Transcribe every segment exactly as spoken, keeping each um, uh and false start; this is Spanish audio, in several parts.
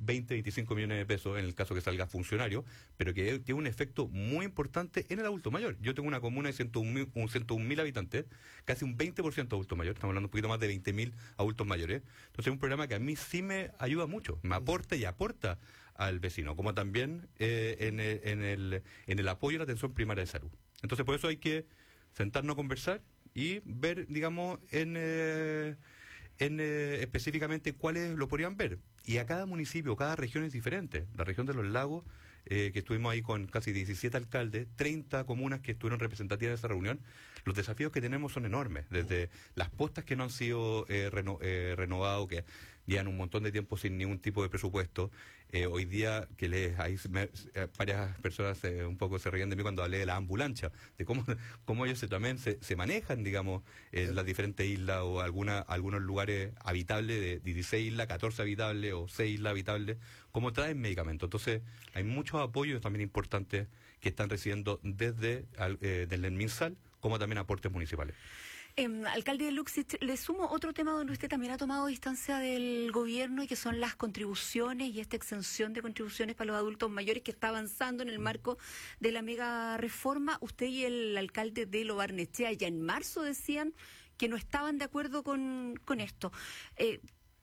veinte, veinticinco millones de pesos en el caso que salga funcionario, pero que tiene un efecto muy importante en el adulto mayor. Yo tengo una comuna de ciento un mil habitantes, casi un veinte por ciento de adultos mayores, estamos hablando un poquito más de veinte mil adultos mayores. Entonces es un programa que a mí sí me ayuda mucho, me aporta y aporta al vecino, como también eh, en, el, en, el, en el apoyo a la atención primaria de salud. Entonces por eso hay que sentarnos a conversar y ver, digamos, en, eh, en eh, específicamente cuáles lo podrían ver. Y a cada municipio, cada región es diferente. La región de los lagos, eh, que estuvimos ahí con casi diecisiete alcaldes, treinta comunas que estuvieron representativas en esa reunión, los desafíos que tenemos son enormes. Desde las postas que no han sido eh, reno, eh, renovados, que llevan un montón de tiempo sin ningún tipo de presupuesto. Eh, hoy día, que les, ahí me, eh, varias personas eh, un poco se reían de mí cuando hablé de la ambulancia, de cómo, cómo ellos se, también se, se manejan, digamos, en las diferentes islas o alguna, algunos lugares habitables, de dieciséis islas, catorce habitables o seis islas habitables, cómo traen medicamentos. Entonces, hay muchos apoyos también importantes que están recibiendo desde, eh, desde el MinSal, como también aportes municipales. Eh, alcalde de Luxich, le sumo otro tema donde usted también ha tomado distancia del gobierno y que son las contribuciones y esta exención de contribuciones para los adultos mayores que está avanzando en el marco de la mega reforma. Usted y el alcalde de Lo Barnechea ya en marzo decían que no estaban de acuerdo con, con esto. Eh,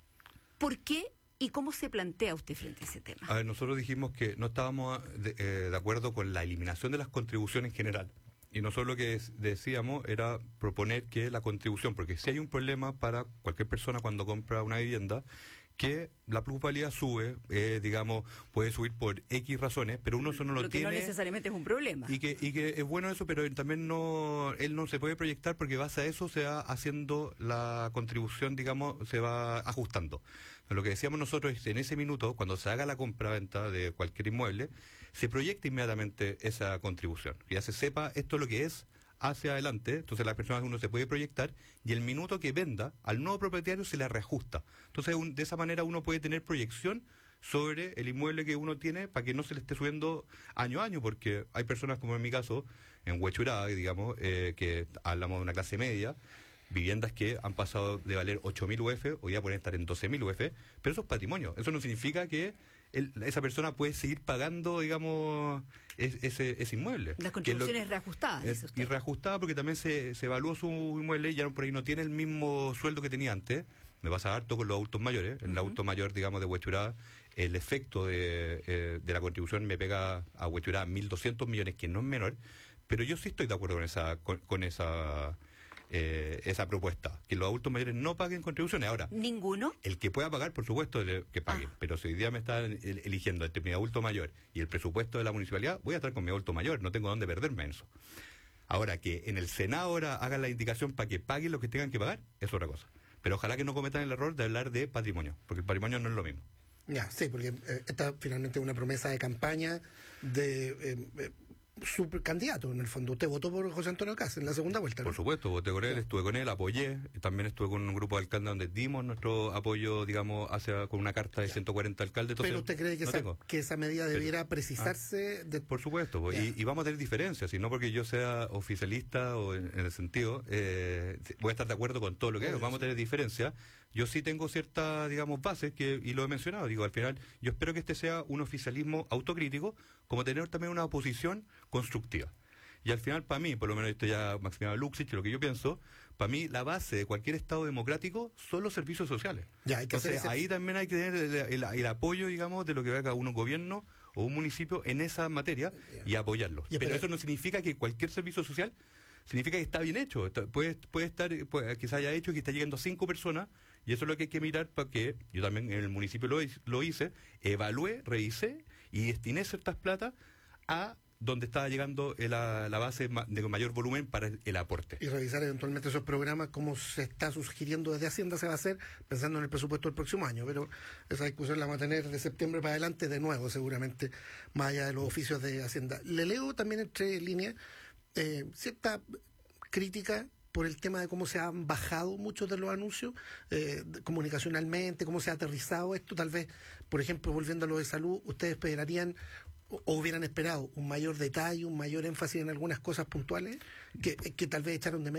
¿Por qué? ¿Y cómo se plantea usted frente a ese tema? A ver, nosotros dijimos que no estábamos de, eh, de acuerdo con la eliminación de las contribuciones en general. Y nosotros lo que decíamos era proponer que la contribución, porque si hay un problema para cualquier persona cuando compra una vivienda, que la plusvalía sube, eh, digamos, puede subir por X razones, pero uno eso no lo, lo que tiene. No necesariamente es un problema. Y que, y que es bueno eso, pero también no, él no se puede proyectar porque base a eso se va haciendo la contribución, digamos, se va ajustando. Lo que decíamos nosotros es en ese minuto, cuando se haga la compra-venta de cualquier inmueble, se proyecta inmediatamente esa contribución. Ya se sepa esto es lo que es hacia adelante, entonces la persona uno se puede proyectar y el minuto que venda al nuevo propietario se le reajusta. Entonces un, de esa manera uno puede tener proyección sobre el inmueble que uno tiene para que no se le esté subiendo año a año, porque hay personas como en mi caso, en Huechurá, digamos, eh, que hablamos de una clase media, viviendas que han pasado de valer ocho mil U F, hoy ya pueden estar en doce mil U F, pero eso es patrimonio. Eso no significa que el, esa persona puede seguir pagando, digamos, es, ese, ese inmueble. Las contribuciones lo, reajustadas. Es, y reajustadas porque también se, se evaluó su inmueble y ya por ahí no tiene el mismo sueldo que tenía antes. Me pasa harto con los adultos mayores. En el uh-huh. adulto mayor, digamos, de Huechurá, el efecto de, eh, de la contribución me pega a Huechurá mil doscientos millones, que no es menor, pero yo sí estoy de acuerdo con esa... Con, con esa Eh, esa propuesta, que los adultos mayores no paguen contribuciones. Ahora, ¿ninguno? El que pueda pagar, por supuesto, que pague, ah. pero si hoy día me están eligiendo entre mi adulto mayor y el presupuesto de la municipalidad, voy a estar con mi adulto mayor, no tengo dónde perderme en eso. Ahora, que en el Senado ahora hagan la indicación para que paguen lo que tengan que pagar, es otra cosa. Pero ojalá que no cometan el error de hablar de patrimonio, porque el patrimonio no es lo mismo. Ya, sí, porque eh, esta finalmente es una promesa de campaña de... Eh, eh, su candidato, en el fondo. Usted votó por José Antonio Caz en la segunda vuelta, ¿no? Por supuesto, voté con él, sí. Estuve con él, apoyé, también estuve con un grupo de alcaldes donde dimos nuestro apoyo, digamos, hacia con una carta de ciento cuarenta alcaldes. Entonces, ¿pero usted cree que, no esa, que esa medida debiera pero, precisarse? Ah, de... Por supuesto, y, y vamos a tener diferencias, y no porque yo sea oficialista o en, en el sentido, eh, voy a estar de acuerdo con todo lo que es, vamos a tener diferencias. Yo sí tengo ciertas, digamos, bases, que y lo he mencionado, digo, al final, yo espero que este sea un oficialismo autocrítico, como tener también una oposición constructiva. Y al final, para mí, por lo menos esto ya Maximiliano Luxich, lo que yo pienso, para mí la base de cualquier Estado democrático son los servicios sociales. Ya, hay que Entonces, hacer ahí también hay que tener el, el, el apoyo, digamos, de lo que haga un gobierno o un municipio en esa materia y apoyarlos. Ya, pero, pero eso no significa que cualquier servicio social significa que está bien hecho. Está, puede, puede estar, puede, que se haya hecho, que está llegando a cinco personas, y eso es lo que hay que mirar para que, yo también en el municipio lo, lo hice, evalué, revisé y destiné ciertas plata a donde estaba llegando la, la base de mayor volumen para el, el aporte. Y revisar eventualmente esos programas, como se está sugiriendo desde Hacienda se va a hacer, pensando en el presupuesto del próximo año, pero esa discusión la vamos a tener de septiembre para adelante de nuevo, seguramente, más allá de los oficios de Hacienda. Le leo también entre líneas eh, cierta crítica por el tema de cómo se han bajado muchos de los anuncios eh, comunicacionalmente, cómo se ha aterrizado esto. Tal vez, por ejemplo, volviendo a lo de salud, ustedes esperarían o hubieran esperado un mayor detalle, un mayor énfasis en algunas cosas puntuales que, que tal vez echaron de menos.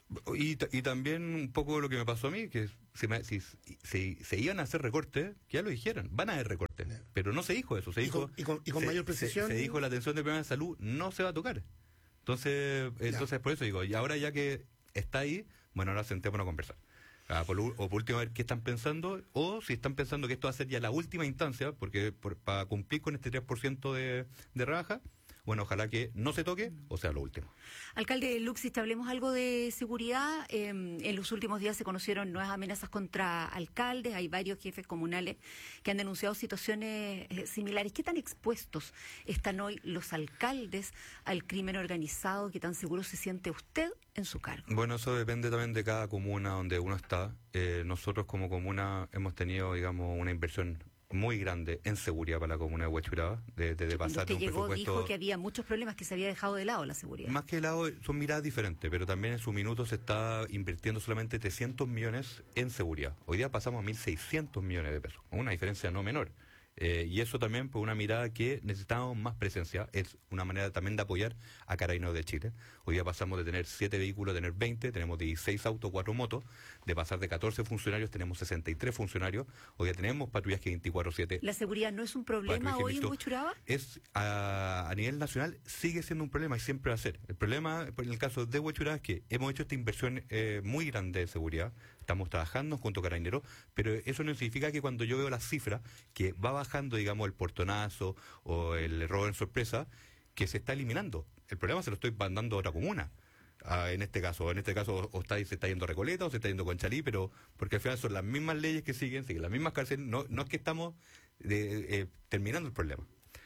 Y, ta- y también un poco lo que me pasó a mí, que si, me- si, si se iban a hacer recortes, que ya lo dijeran, van a haber recortes, Ya. pero no se dijo eso, se Y dijo... con- y con- y con se- mayor se- precisión. Se, dijo la atención del programa de salud no se va a tocar. Entonces, entonces por eso digo, y ahora ya que está ahí, bueno, ahora sentémonos a conversar. Ah, por, u- o por último, a ver qué están pensando, o si están pensando que esto va a ser ya la última instancia, porque por- para cumplir con este tres por ciento de, de rebaja, bueno, ojalá que no se toque, o sea, lo último. Alcalde Luxich, hablemos algo de seguridad. Eh, en los últimos días se conocieron nuevas amenazas contra alcaldes. Hay varios jefes comunales que han denunciado situaciones eh, similares. ¿Qué tan expuestos están hoy los alcaldes al crimen organizado? ¿Qué tan seguro se siente usted en su cargo? Bueno, eso depende también de cada comuna donde uno está. Eh, nosotros como comuna hemos tenido, digamos, una inversión muy grande en seguridad para la comuna de Huechuraba, de, de, de Cuando pasar de usted un llegó presupuesto... dijo que había muchos problemas, que se había dejado de lado la seguridad. Más que de lado, son miradas diferentes, pero también en su minuto se está invirtiendo solamente trescientos millones en seguridad. Hoy día pasamos a mil seiscientos millones de pesos, una diferencia no menor. Eh, y eso también por una mirada que necesitamos más presencia, es una manera también de apoyar a Carabineros de Chile. Hoy día pasamos de tener siete vehículos a tener veinte, tenemos dieciséis autos, cuatro motos, de pasar de catorce funcionarios tenemos sesenta y tres funcionarios, hoy día tenemos patrullaje veinticuatro siete. ¿La seguridad no es un problema Patrullaje hoy en mixto. Huechuraba? Es a, a nivel nacional sigue siendo un problema y siempre va a ser. El problema en el caso de Huechuraba es que hemos hecho esta inversión eh, muy grande de seguridad, estamos trabajando junto a Carabineros, pero eso no significa que cuando yo veo las cifras, que va bajando, digamos, el portonazo o el error en sorpresa, que se está eliminando. El problema se lo estoy mandando a otra comuna. Ah, en este caso, en este caso o está, se está yendo a Recoleta o se está yendo a Conchalí, pero porque al final son las mismas leyes que siguen, siguen las mismas cárceles, no, no es que estamos eh, eh, terminando el problema.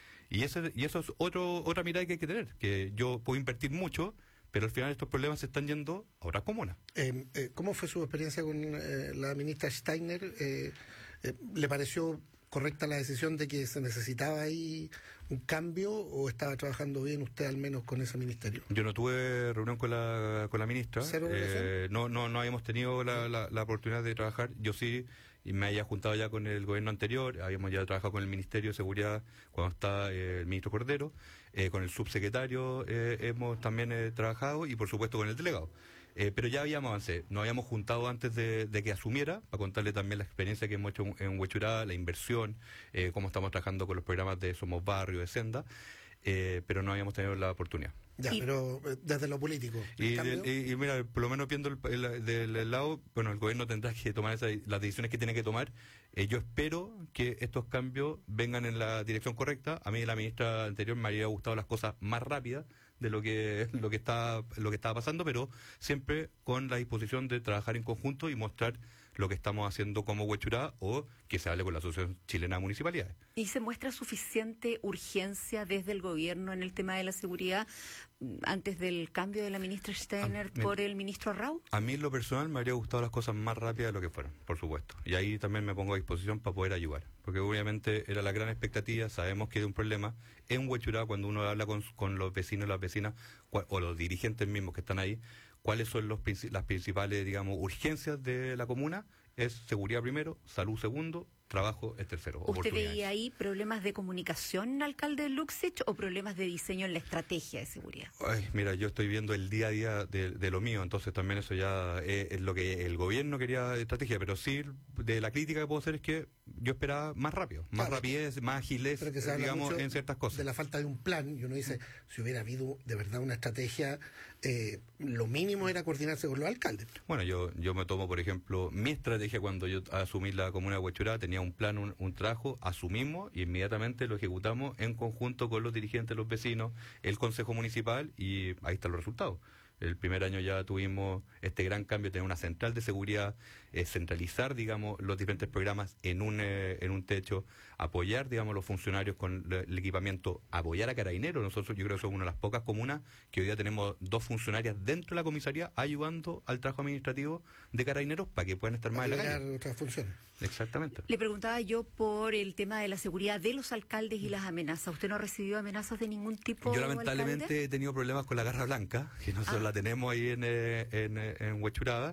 Y eso, y eso es otro, otra mirada que hay que tener, que yo puedo invertir mucho, pero al final estos problemas se están yendo a otras comunas. Eh, eh, ¿Cómo fue su experiencia con eh, la ministra Steiner? Eh, eh, ¿Le pareció correcta la decisión de que se necesitaba ahí un cambio o estaba trabajando bien usted al menos con ese ministerio? Yo no tuve reunión con la, con la ministra. ¿Cero eh, no, no, no habíamos tenido la, la, la oportunidad de trabajar. Yo sí, y me había juntado ya con el gobierno anterior, habíamos ya trabajado con el Ministerio de Seguridad cuando está eh, el ministro Cordero, eh, con el subsecretario eh, hemos también eh, trabajado y por supuesto con el delegado. Eh, pero ya habíamos avancé, nos habíamos juntado antes de, de que asumiera, para contarle también la experiencia que hemos hecho en, en Huechuraba, la inversión, eh, cómo estamos trabajando con los programas de Somos Barrio, de Senda, eh, pero no habíamos tenido la oportunidad. Ya, Y- pero eh, desde lo político. ¿el Y, cambio? de- y- y mira, por lo menos viendo el, el- del, del lado, bueno, el gobierno tendrá que tomar esas, las decisiones que tiene que tomar. Eh, yo espero que estos cambios vengan en la dirección correcta. A mí la ministra anterior me habría gustado las cosas más rápidas de lo que lo que está lo que estaba pasando, pero siempre con la disposición de trabajar en conjunto y mostrar lo que estamos haciendo como Huechuraba o que se hable con la Asociación Chilena de Municipalidades. ¿Y se muestra suficiente urgencia desde el gobierno en el tema de la seguridad mm, antes del cambio de la ministra Steiner Ah, me- por el ministro Rau? A mí en lo personal me habría gustado las cosas más rápidas de lo que fueron, por supuesto. Y ahí también me pongo a disposición para poder ayudar. Porque obviamente era la gran expectativa, sabemos que hay un problema. En Huechuraba, cuando uno habla con, con los vecinos y las vecinas, cua- o los dirigentes mismos que están ahí, cuáles son los, princi- las principales, digamos, urgencias de la comuna, es seguridad primero, salud segundo, trabajo es tercero. ¿Usted oportunidades. veía ahí problemas de comunicación, alcalde Luxich, o problemas de diseño en la estrategia de seguridad? Ay, mira, yo estoy viendo el día a día de, de lo mío, entonces también eso ya es, es lo que el gobierno quería de estrategia, pero sí de la crítica que puedo hacer es que yo esperaba más rápido, más Claro. rapidez, más agilez, Pero que se habla digamos, mucho en ciertas cosas. de la falta de un plan, y uno dice, si hubiera habido de verdad una estrategia, eh, lo mínimo era coordinarse con los alcaldes. Bueno, yo yo me tomo, por ejemplo, mi estrategia cuando yo asumí la comuna de Huechuraba, tenía un plan, un, un trabajo, asumimos y inmediatamente lo ejecutamos en conjunto con los dirigentes, los vecinos, el Consejo Municipal y ahí están los resultados. El primer año ya tuvimos este gran cambio, tener una central de seguridad, eh, centralizar, digamos, los diferentes programas en un eh, en un techo, apoyar, digamos, los funcionarios con le- el equipamiento, apoyar a Carabineros. Nosotros yo creo que somos una de las pocas comunas que hoy día tenemos dos funcionarias dentro de la comisaría ayudando al trabajo administrativo de Carabineros para que puedan estar más en la Agregar calle. otras funciones. Exactamente. Le preguntaba yo por el tema de la seguridad de los alcaldes y las amenazas. ¿Usted no ha recibido amenazas de ningún tipo? Yo lamentablemente alcalde? he tenido problemas con la garra blanca, que nosotros Ah. la tenemos ahí en, eh, en, eh, en Huechuraba.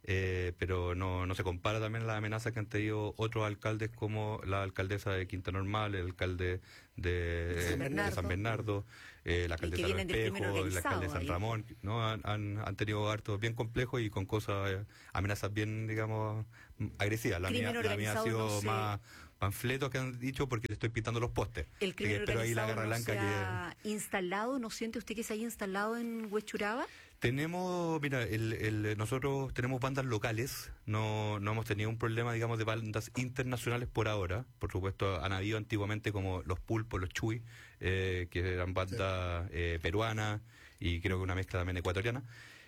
eh, pero no, no se compara también a las amenazas que han tenido otros alcaldes como la alcaldesa de Quinta Normal, el alcalde de San Bernardo, de San Bernardo eh, la alcaldesa de Espejo, la alcalde de San ahí. Ramón, ¿no? Han, han, han tenido hartos bien complejos y con cosas, eh, amenazas bien, digamos, agresivas. La mía, la mía ha sido no más panfletos que han dicho porque le estoy pintando los postes. El crimen organizado ahí la garra no blanca se ha que... instalado, ¿no siente usted que se haya instalado en Huechuraba? Tenemos, mira, el, el, nosotros tenemos bandas locales, no, no hemos tenido un problema, digamos, de bandas internacionales por ahora. Por supuesto, han habido antiguamente como los Pulpos, los Chuy, eh, que eran bandas eh, peruanas y creo que una mezcla también ecuatoriana.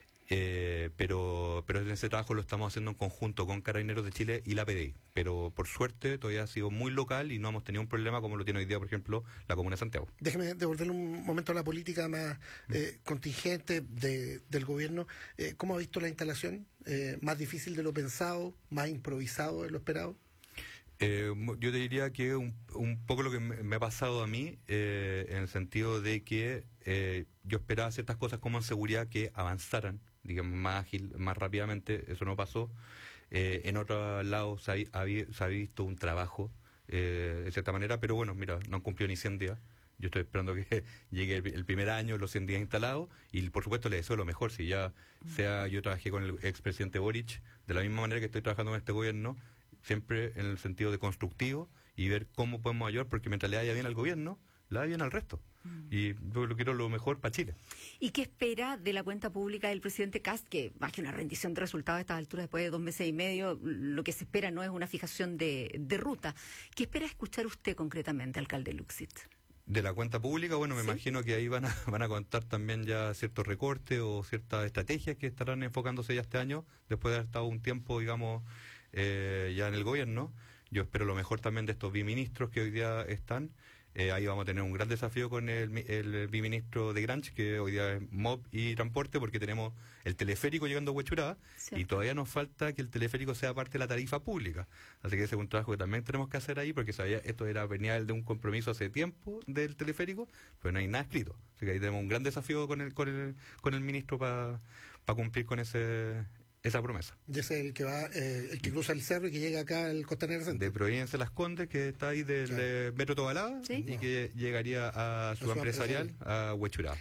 Eh, pero pero en ese trabajo lo estamos haciendo en conjunto con Carabineros de Chile y la P D I. Pero por suerte todavía ha sido muy local y no hemos tenido un problema como lo tiene hoy día, por ejemplo, la Comuna de Santiago. Déjeme devolverle un momento a la política más eh, contingente de, del gobierno. Eh, ¿Cómo ha visto la instalación? Eh, ¿Más difícil de lo pensado? ¿Más improvisado de lo esperado? Eh, yo te diría que un, un poco lo que me, me ha pasado a mí, eh, en el sentido de que eh, yo esperaba ciertas cosas como en seguridad que avanzaran, digamos, más ágil, más rápidamente. Eso no pasó. Eh, en otro lado se ha, se ha visto un trabajo, eh, de cierta manera, pero bueno, mira, no han cumplido ni cien días. Yo estoy esperando que llegue el, el primer año, los cien días instalados, y por supuesto le deseo lo mejor. Si ya sea, yo trabajé con el expresidente Boric, de la misma manera que estoy trabajando en este gobierno, siempre en el sentido de constructivo y ver cómo podemos ayudar, porque mientras le vaya bien al gobierno, le vaya bien al resto. Mm. Y yo lo quiero lo mejor para Chile. ¿Y qué espera de la cuenta pública del presidente Kast, que más que una rendición de resultados a estas alturas, después de dos meses y medio, lo que se espera no es una fijación de, de ruta? ¿Qué espera escuchar usted concretamente, alcalde Lúxit? De la cuenta pública, bueno, me ¿Sí? imagino que ahí van a, van a contar también ya ciertos recortes o ciertas estrategias que estarán enfocándose ya este año, después de haber estado un tiempo, digamos, eh, ya en el gobierno. Yo espero lo mejor también de estos biministros que hoy día están. Eh, ahí vamos a tener un gran desafío con el, el biministro de Granch, que hoy día es M O B y Transporte, porque tenemos el teleférico llegando a Huechuraba, y todavía nos falta que el teleférico sea parte de la tarifa pública. Así que ese es un trabajo que también tenemos que hacer ahí, porque sabía, esto era venía de un compromiso hace tiempo del teleférico, pero no hay nada escrito. Así que ahí tenemos un gran desafío con el con el, con el ministro para pa cumplir con ese esa promesa. Y ese es el que va, eh, el que cruza el cerro y que llega acá al Costanera Centro. De Providencia Las Condes, que está ahí del claro. eh, Metro Tobalaba, ¿sí? Y que llegaría a su empresarial, a Huechuraba.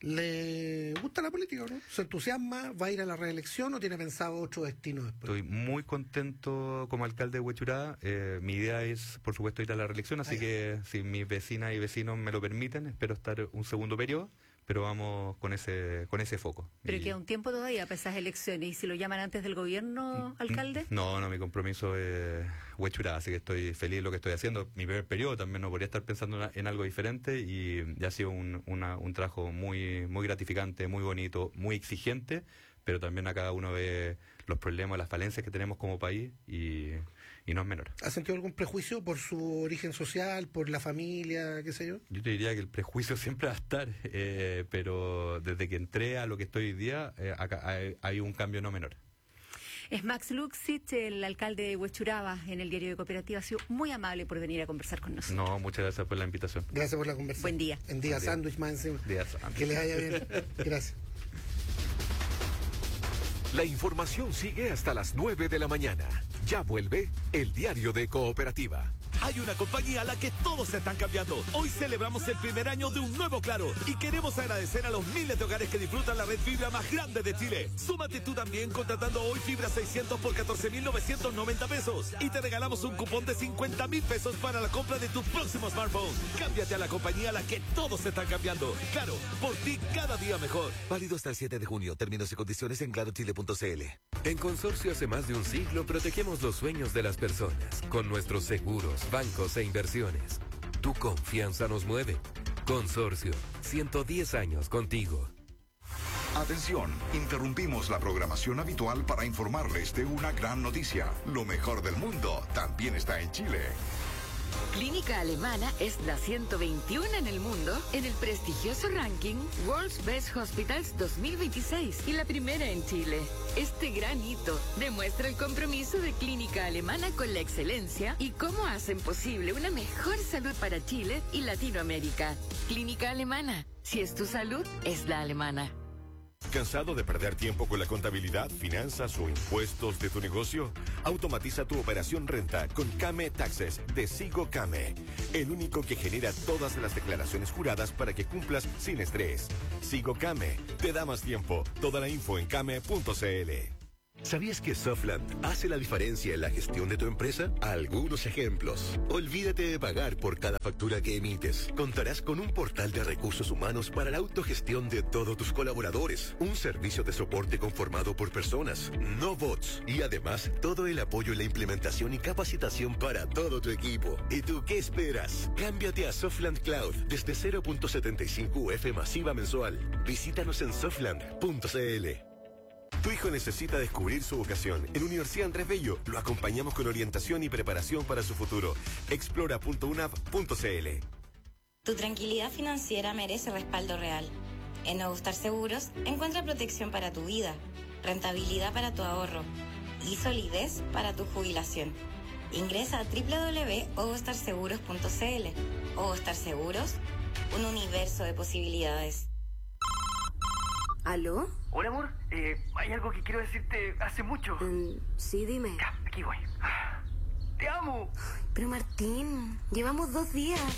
¿Le gusta la política, no? ¿Se entusiasma? ¿Va a ir a la reelección o tiene pensado otro destino después? Estoy muy contento como alcalde de Huechuraba. Eh, mi idea es, por supuesto, ir a la reelección, así ah, que si mis vecinas y vecinos me lo permiten, espero estar un segundo periodo, pero vamos con ese con ese foco. Pero y... queda un tiempo todavía para esas elecciones, ¿y si lo llaman antes del gobierno, alcalde? No, no, mi compromiso es Huechuraba, así que estoy feliz de lo que estoy haciendo. Mi primer periodo también no podría estar pensando en, en algo diferente, y ya ha sido un, una, un trabajo muy muy gratificante, muy bonito, muy exigente, pero también a cada uno ve los problemas, las falencias que tenemos como país, y, y no es menor. ¿Ha sentido algún prejuicio por su origen social, por la familia, qué sé yo? Yo te diría que el prejuicio siempre va a estar, eh, pero desde que entré a lo que estoy hoy día, eh, acá hay, hay un cambio no menor. Es Max Lúxit, el alcalde de Huechuraba, en el Diario de Cooperativa. Ha sido muy amable por venir a conversar con nosotros. No, muchas gracias por la invitación. Gracias por la conversación. Buen día. En día sándwich más encima. Día sándwich. Que les vaya bien. Gracias. La información sigue hasta las nueve de la mañana. Ya vuelve el Diario de Cooperativa. Hay una compañía a la que todos se están cambiando. Hoy celebramos el primer año de un nuevo Claro y queremos agradecer a los miles de hogares que disfrutan la red fibra más grande de Chile. Súmate tú también contratando hoy fibra seiscientos por catorce mil novecientos noventa pesos y te regalamos un cupón de cincuenta mil pesos para la compra de tu próximo smartphone. Cámbiate a la compañía a la que todos se están cambiando. Claro, por ti cada día mejor. Válido hasta el siete de junio. Términos y condiciones en claro chile punto c l. En Consorcio hace más de un siglo protegemos los sueños de las personas con nuestros seguros, bancos e inversiones. Tu confianza nos mueve. Consorcio, ciento diez años contigo. Atención, interrumpimos la programación habitual para informarles de una gran noticia. Lo mejor del mundo también está en Chile. Clínica Alemana es la ciento veintiuno en el mundo en el prestigioso ranking World's Best Hospitals dos mil veintiséis y la primera en Chile. Este gran hito demuestra el compromiso de Clínica Alemana con la excelencia y cómo hacen posible una mejor salud para Chile y Latinoamérica. Clínica Alemana, si es tu salud, es la alemana. ¿Cansado de perder tiempo con la contabilidad, finanzas o impuestos de tu negocio? Automatiza tu operación renta con Came Taxes de Sigo Came, el único que genera todas las declaraciones juradas para que cumplas sin estrés. Sigo Came te da más tiempo. Toda la info en came punto cl. ¿Sabías que Softland hace la diferencia en la gestión de tu empresa? Algunos ejemplos. Olvídate de pagar por cada factura que emites. Contarás con un portal de recursos humanos para la autogestión de todos tus colaboradores. Un servicio de soporte conformado por personas, no bots. Y además, todo el apoyo en la implementación y capacitación para todo tu equipo. ¿Y tú qué esperas? Cámbiate a Softland Cloud desde cero punto setenta y cinco U F masiva mensual. Visítanos en softland punto cl. Tu hijo necesita descubrir su vocación. En Universidad Andrés Bello lo acompañamos con orientación y preparación para su futuro. explora punto unap punto cl. Tu tranquilidad financiera merece respaldo real. En Ogostar Seguros encuentra protección para tu vida, rentabilidad para tu ahorro y solidez para tu jubilación. Ingresa a doble u doble u doble u punto ogostar seguros punto cl. Ogostar Seguros, un universo de posibilidades. ¿Aló? Hola, amor. Eh, hay algo que quiero decirte hace mucho. Um, sí, dime. Ya, aquí voy. Te amo. Pero Martín, llevamos dos días.